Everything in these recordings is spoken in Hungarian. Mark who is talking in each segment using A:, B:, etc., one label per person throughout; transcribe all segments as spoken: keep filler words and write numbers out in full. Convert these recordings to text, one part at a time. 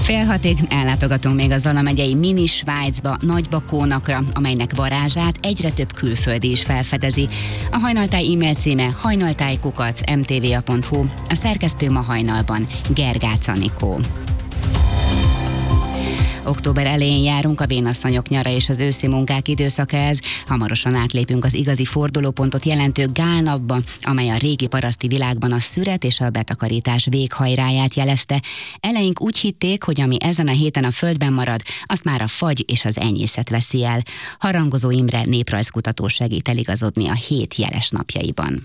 A: Fél hatig ellátogatunk még a Zala megyei Mini Svájcba, Nagybakónakra, amelynek varázsát egyre több külföldi is felfedezi. A Hajnaltáj e-mail címe hajnaltáj kukac em té vé á pont hú, a szerkesztő ma hajnalban Gergác Anikó. Október elején járunk, a vénasszonyok nyara és az őszi munkák időszaka ez. Hamarosan átlépünk az igazi fordulópontot jelentő gálnapba, amely a régi paraszti világban a szüret és a betakarítás véghajráját jelezte. Eleink úgy hitték, hogy ami ezen a héten a földben marad, azt már a fagy és az enyészet veszi el. Harangozó Imre néprajzkutató segít eligazodni a hét jeles napjaiban.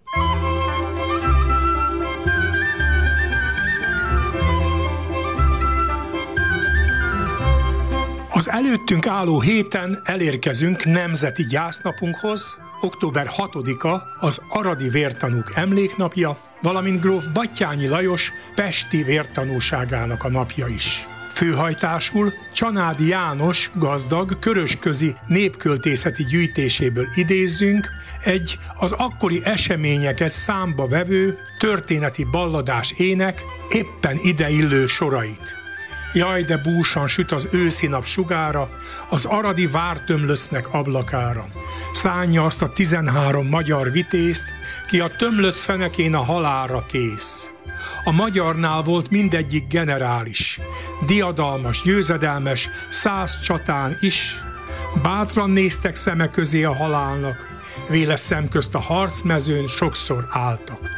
B: Az előttünk álló héten elérkezünk nemzeti gyásznapunkhoz. Október hatodika az aradi vértanúk emléknapja, valamint gróf Batthyány Lajos pesti vértanúságának a napja is. Főhajtásul Csanádi János gazdag, körösközi népköltészeti gyűjtéséből idézzünk egy az akkori eseményeket számba vevő történeti balladás ének éppen ideillő sorait. Jaj, de búsan süt az őszi nap sugára, az aradi vártömlöcnek ablakára. Szánja azt a tizenhárom magyar vitézt, ki a tömlöc fenekén a halálra kész. A magyarnál volt mindegyik generális, diadalmas, győzedelmes, száz csatán is. Bátran néztek szeme közé a halálnak, véle szemközt a harcmezőn sokszor álltak.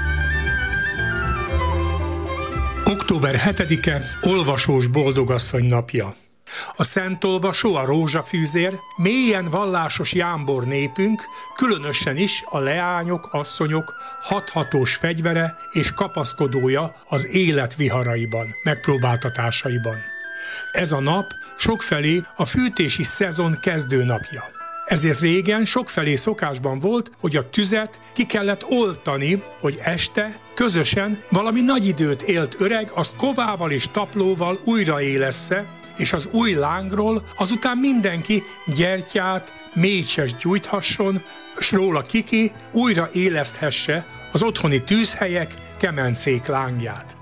B: Október hetedike olvasós boldogasszony napja. A szentolvasó, a rózsafűzér, mélyen vallásos jámbor népünk, különösen is a leányok, asszonyok hathatós fegyvere és kapaszkodója az élet viharaiban, megpróbáltatásaiban. Ez a nap sokfelé a fűtési szezon kezdőnapja. Ezért régen sokfelé szokásban volt, hogy a tüzet ki kellett oltani, hogy este közösen valami nagy időt élt öreg, azt kovával és taplóval újraélessze, és az új lángról azután mindenki gyertyát, mécses gyújthasson, s róla kiki újra éleszthesse az otthoni tűzhelyek, kemencék lángját.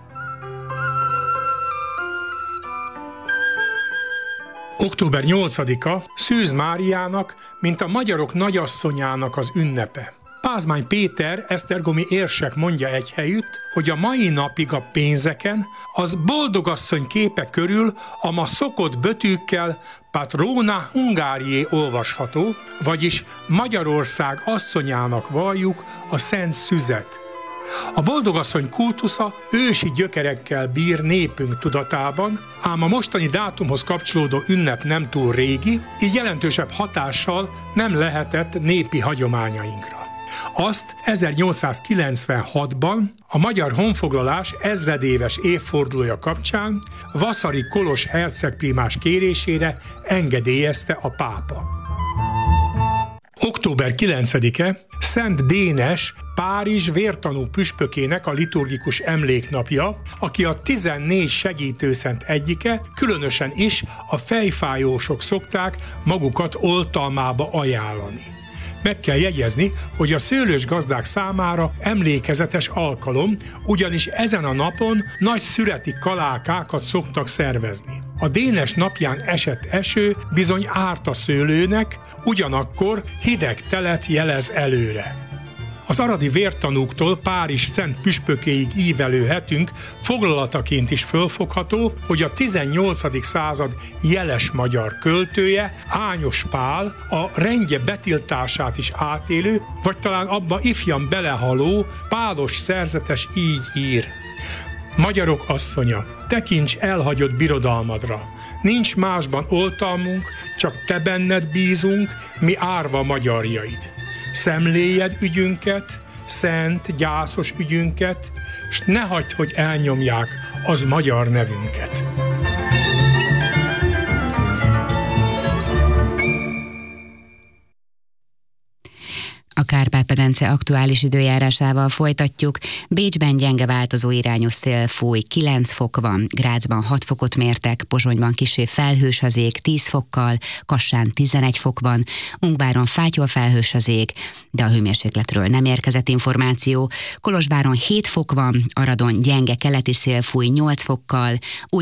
B: Október nyolcadika Szűz Máriának, mint a magyarok nagyasszonyának az ünnepe. Pázmány Péter esztergomi érsek mondja egyhelyütt, hogy a mai napig a pénzeken az boldogasszony képe körül a ma szokott betűkkel Patrona Hungárié olvasható, vagyis Magyarország asszonyának valljuk a Szent Szüzet. A boldogasszony kultusza ősi gyökerekkel bír népünk tudatában, ám a mostani dátumhoz kapcsolódó ünnep nem túl régi, így jelentősebb hatással nem lehetett népi hagyományainkra. Azt ezernyolcszázkilencvenhatban a magyar honfoglalás ezredéves évfordulója kapcsán Vaszary Kolos hercegprímás kérésére engedélyezte a pápa. Október kilencedike Szent Dénes, Párizs vértanú püspökének a liturgikus emléknapja, aki a tizennégy segítőszent egyike, különösen is a fejfájósok szokták magukat oltalmába ajánlani. Meg kell jegyezni, hogy a szőlős gazdák számára emlékezetes alkalom, ugyanis ezen a napon nagy szüreti kalákákat szoktak szervezni. A Dénes napján esett eső bizony árt a szőlőnek, ugyanakkor hideg telet jelez előre. Az aradi vértanúktól Párizs szent püspökéig ívelő hetünk foglalataként is fölfogható, hogy a tizennyolcadik század jeles magyar költője, Ányos Pál a rendje betiltását is átélő, vagy talán abba ifjan belehaló pálos szerzetes így ír. Magyarok asszonya, tekints elhagyott birodalmadra. Nincs másban oltalmunk, csak te benned bízunk, mi árva magyarjaid. Szemléljed ügyünket, szent, gyászos ügyünket, s ne hagyd, hogy elnyomják az magyar nevünket.
A: A Kárpát-medence aktuális időjárásával folytatjuk. Bécsben gyenge változó irányú szél fúj, kilenc fok van, Grácsban hat fokot mértek, Pozsonyban kissé felhős az ég, tíz fokkal, Kassán tizenegy fok van, Ungváron fátyol felhős az ég, de a hőmérsékletről nem érkezett információ. Kolozsváron hét fok van, Aradon gyenge keleti szél fúj nyolc fokkal,